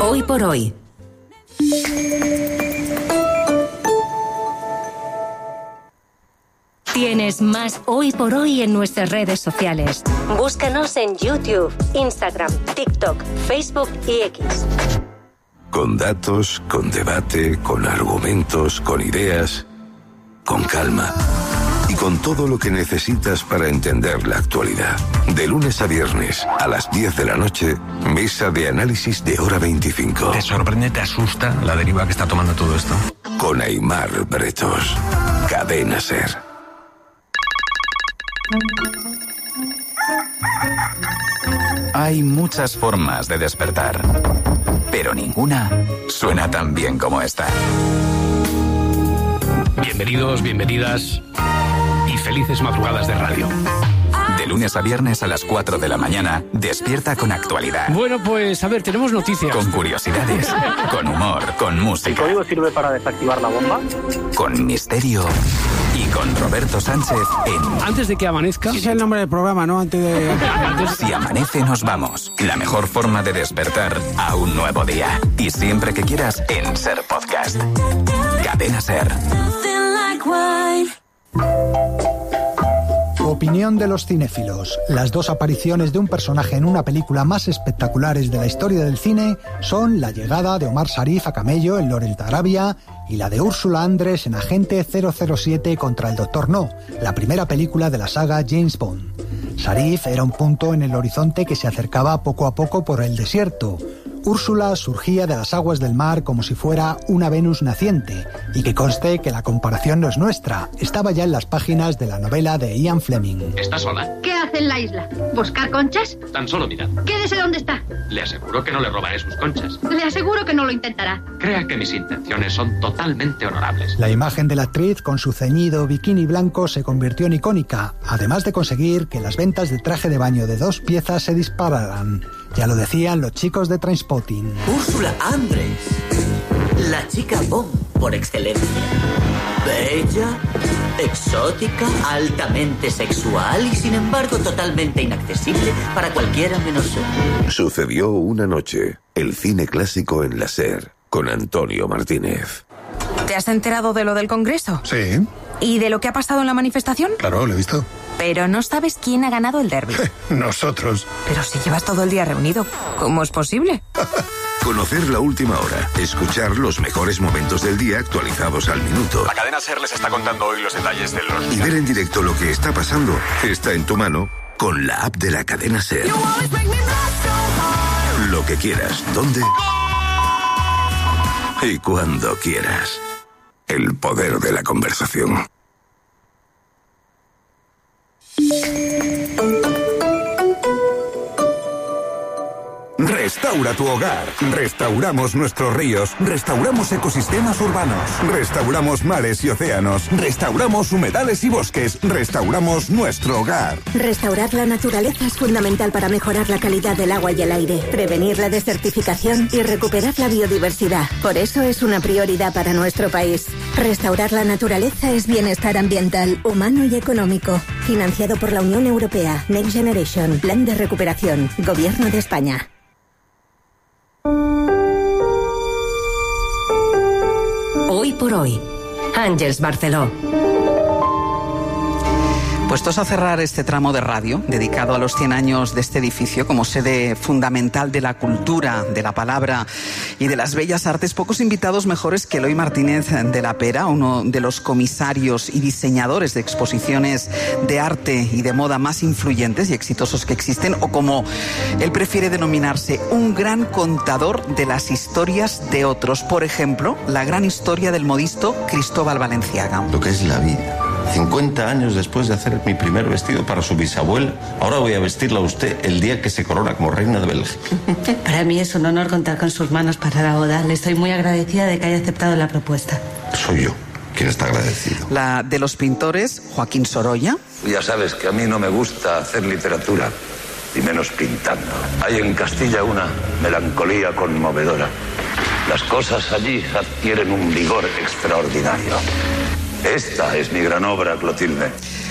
Hoy por hoy. Tienes más Hoy por Hoy en nuestras redes sociales. Búscanos en YouTube, Instagram, TikTok, Facebook y X. Con datos, con debate, con argumentos, con ideas, con calma y con todo lo que necesitas para entender la actualidad. De lunes a viernes a las 10 de la noche, mesa de análisis de Hora 25. ¿Te sorprende, te asusta la deriva que está tomando todo esto? Con Aimar Bretos. Cadena SER. Hay muchas formas de despertar, pero ninguna suena tan bien como esta. Bienvenidos, bienvenidas y felices madrugadas de radio. De lunes a viernes a las 4 de la mañana, despierta con actualidad. Bueno, pues a ver, tenemos noticias. Con curiosidades, con humor, con música. ¿El código sirve para desactivar la bomba? Con misterio y con Roberto Sánchez en... Antes de que amanezca... Ese es el nombre del programa, ¿no? Antes de... Si amanece nos vamos. La mejor forma de despertar a un nuevo día. Y siempre que quieras en SER Podcast. Cadena SER. Opinión de los cinéfilos. Las dos apariciones de un personaje en una película más espectaculares de la historia del cine son la llegada de Omar Sharif a camello en Lawrence de Arabia y la de Úrsula Andrés en Agente 007 contra el Dr. No, la primera película de la saga James Bond. Sharif era un punto en el horizonte que se acercaba poco a poco por el desierto. Úrsula surgía de las aguas del mar como si fuera una Venus naciente, y que conste que la comparación no es nuestra, estaba ya en las páginas de la novela de Ian Fleming. ¿Está sola? ¿Qué hace en la isla? ¿Buscar conchas? Tan solo mirad. Quédese donde está. Le aseguro que no le robaré sus conchas. Le aseguro que no lo intentará. Crea que mis intenciones son totalmente honorables. La imagen de la actriz con su ceñido bikini blanco se convirtió en icónica, además de conseguir que las ventas de traje de baño de 2 piezas se dispararan. Ya lo decían los chicos de Trainspotting. Úrsula Andrés, la chica Bond por excelencia. Bella, exótica, altamente sexual y sin embargo totalmente inaccesible para cualquiera menos yo. Sucedió una noche. El cine clásico en la SER con Antonio Martínez. ¿Te has enterado de lo del Congreso? Sí. ¿Y de lo que ha pasado en la manifestación? Claro, lo he visto. Pero no sabes quién ha ganado el derbi. Nosotros. Pero si llevas todo el día reunido, ¿cómo es posible? Conocer la última hora, escuchar los mejores momentos del día actualizados al minuto. La cadena SER les está contando hoy los detalles de los... Y ver en directo lo que está pasando está en tu mano con la app de la cadena SER. Lo que quieras, ¿dónde? Y cuando quieras. El poder de la conversación. Restaura tu hogar. Restauramos nuestros ríos. Restauramos ecosistemas urbanos. Restauramos mares y océanos. Restauramos humedales y bosques. Restauramos nuestro hogar. Restaurar la naturaleza es fundamental para mejorar la calidad del agua y el aire, prevenir la desertificación y recuperar la biodiversidad. Por eso es una prioridad para nuestro país. Restaurar la naturaleza es bienestar ambiental, humano y económico. Financiado por la Unión Europea. Next Generation. Plan de recuperación. Gobierno de España. Hoy por hoy. Àngels Barceló. Puestos a cerrar este tramo de radio, dedicado a los 100 años de este edificio como sede fundamental de la cultura, de la palabra y de las bellas artes, pocos invitados mejores que Eloy Martínez de la Pera, uno de los comisarios y diseñadores de exposiciones de arte y de moda más influyentes y exitosos que existen, o como él prefiere denominarse, un gran contador de las historias de otros. Por ejemplo, la gran historia del modisto Cristóbal Valenciaga. Lo que es la vida. 50 años después de hacer mi primer vestido para su bisabuela, ahora voy a vestirla a usted el día que se corona como reina de Bélgica. Para mí es un honor contar con sus manos para la boda. Le estoy muy agradecida de que haya aceptado la propuesta. Soy yo quien está agradecido. La de los pintores, Joaquín Sorolla. Ya sabes que a mí no me gusta hacer literatura, y menos pintando. Hay en Castilla una melancolía conmovedora. Las cosas allí adquieren un vigor extraordinario. Esta es mi gran obra, Clotilde.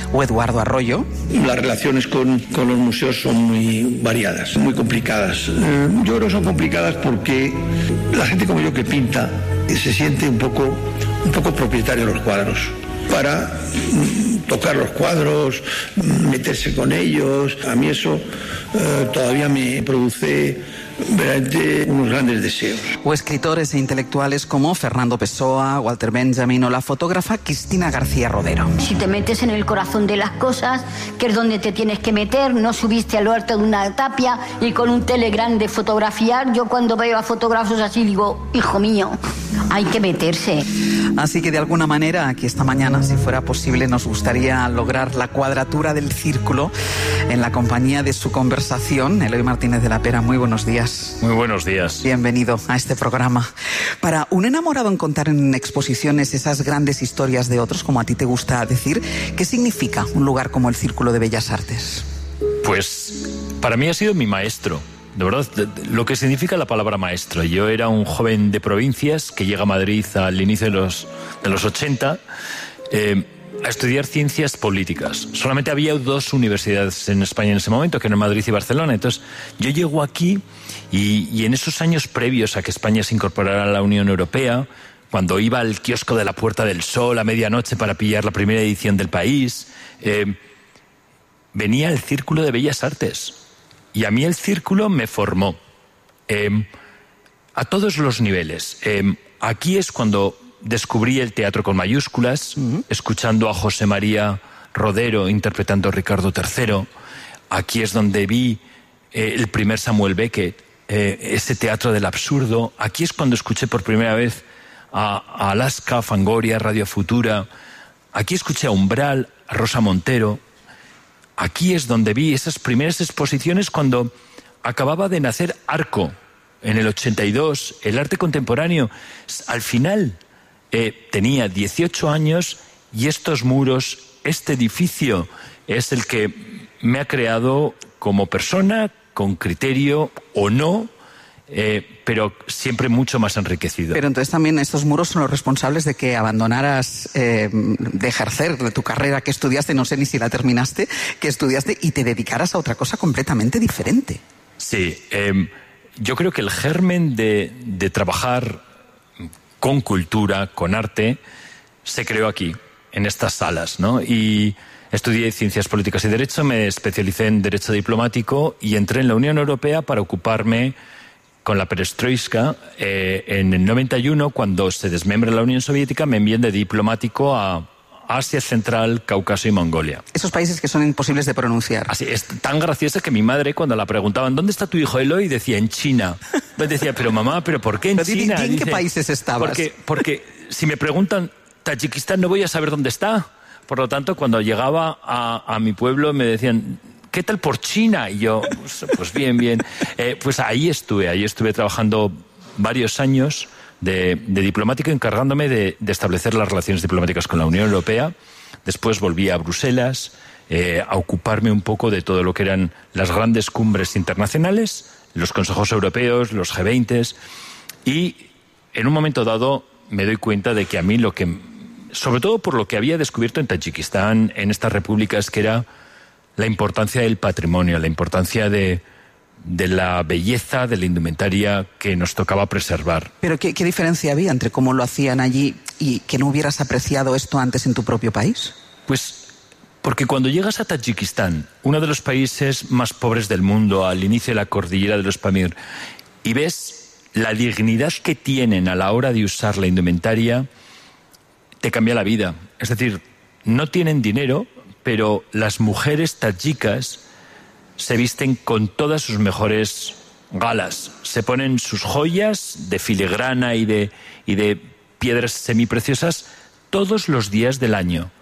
o Eduardo Arroyo. Las relaciones con los museos son muy variadas, muy complicadas. Yo creo que son complicadas porque la gente como yo que pinta se siente un poco propietario de los cuadros. Para tocar los cuadros, meterse con ellos, a mí eso todavía me produce verdaderamente unos grandes deseos. O escritores e intelectuales como Fernando Pessoa, Walter Benjamin o la fotógrafa Cristina García Rodero. Si te metes en el corazón de las cosas, que es donde te tienes que meter, no subiste al alto de una tapia y con un telegram de fotografiar. Yo cuando veo a fotógrafos así digo, hijo mío, hay que meterse. Así que de alguna manera aquí esta mañana, si fuera posible, nos gustaría lograr la cuadratura del círculo en la compañía de su conversación. Eloy Martínez de la Pera, muy buenos días. Muy buenos días. Bienvenido a este programa. Para un enamorado en contar en exposiciones esas grandes historias de otros, como a ti te gusta decir, ¿qué significa un lugar como el Círculo de Bellas Artes? Pues para mí ha sido mi maestro. De verdad, lo que significa la palabra maestro. Yo era un joven de provincias que llega a Madrid al inicio de los 80 a estudiar ciencias políticas. Solamente había 2 universidades en España en ese momento, que eran Madrid y Barcelona. Entonces yo llego aquí y en esos años previos a que España se incorporara a la Unión Europea, cuando iba al kiosco de la Puerta del Sol a medianoche para pillar la primera edición del País, venía el Círculo de Bellas Artes. Y a mí el círculo me formó a todos los niveles. Aquí es cuando descubrí el teatro con mayúsculas, escuchando a José María Rodero interpretando a Ricardo III. Aquí es donde vi el primer Samuel Beckett, ese teatro del absurdo. Aquí es cuando escuché por primera vez a Alaska, Fangoria, Radio Futura. Aquí escuché a Umbral, a Rosa Montero. Aquí es donde vi esas primeras exposiciones cuando acababa de nacer Arco, en el 82, el arte contemporáneo. Al final tenía 18 años y estos muros, este edificio, es el que me ha creado como persona, con criterio o no, pero siempre mucho más enriquecido. Pero entonces también estos muros son los responsables de que abandonaras de ejercer de tu carrera que estudiaste, no sé ni si la terminaste, que estudiaste y te dedicaras a otra cosa completamente diferente. Sí, yo creo que el germen de trabajar con cultura, con arte, se creó aquí, en estas salas, ¿no? Y estudié Ciencias Políticas y Derecho, me especialicé en Derecho Diplomático y entré en la Unión Europea para ocuparme con la perestroika. En el 91, cuando se desmembra la Unión Soviética, me envían de diplomático a Asia Central, Cáucaso y Mongolia. Esos países que son imposibles de pronunciar. Así, es tan gracioso que mi madre, cuando la preguntaban ¿dónde está tu hijo Eloy?, decía en China. Entonces decía, pero mamá, ¿pero por qué en China? ¿En qué países estabas? Porque si me preguntan Tayikistán no voy a saber dónde está. Por lo tanto, cuando llegaba a mi pueblo me decían, ¿qué tal por China? Y yo, pues bien. Pues ahí estuve trabajando varios años de diplomático, encargándome de establecer las relaciones diplomáticas con la Unión Europea. Después volví a Bruselas a ocuparme un poco de todo lo que eran las grandes cumbres internacionales, los consejos europeos, los G20, y en un momento dado me doy cuenta de que a mí sobre todo por lo que había descubierto en Tayikistán, en estas repúblicas, que era la importancia del patrimonio, la importancia de la belleza, de la indumentaria que nos tocaba preservar. ¿Pero qué diferencia había entre cómo lo hacían allí y que no hubieras apreciado esto antes en tu propio país? Pues porque cuando llegas a Tayikistán, uno de los países más pobres del mundo, al inicio de la cordillera de los Pamir, y ves la dignidad que tienen a la hora de usar la indumentaria, te cambia la vida. Es decir, no tienen dinero, pero las mujeres tayikas se visten con todas sus mejores galas. Se ponen sus joyas de filigrana y de piedras semipreciosas todos los días del año,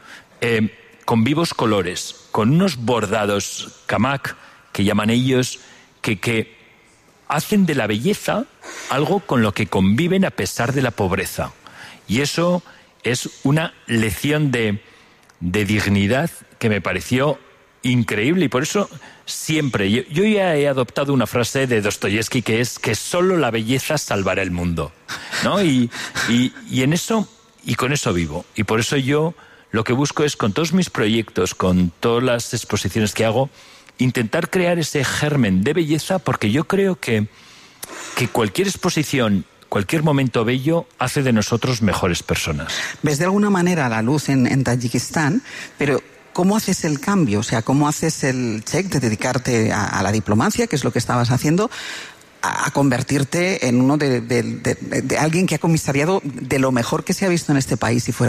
con vivos colores, con unos bordados kamak, que llaman ellos, que hacen de la belleza algo con lo que conviven a pesar de la pobreza. Y eso es una lección de dignidad que me pareció increíble, y por eso siempre yo ya he adoptado una frase de Dostoyevsky que es que solo la belleza salvará el mundo, ¿no? Y en eso, y con eso vivo, y por eso yo lo que busco es, con todos mis proyectos, con todas las exposiciones que hago, intentar crear ese germen de belleza, porque yo creo que cualquier exposición, cualquier momento bello hace de nosotros mejores personas. ¿Ves de alguna manera la luz en Tayikistán? Pero ¿cómo haces el cambio? O sea, ¿cómo haces el check de dedicarte a la diplomacia, que es lo que estabas haciendo, a convertirte en uno de alguien que ha comisariado de lo mejor que se ha visto en este país y fuera?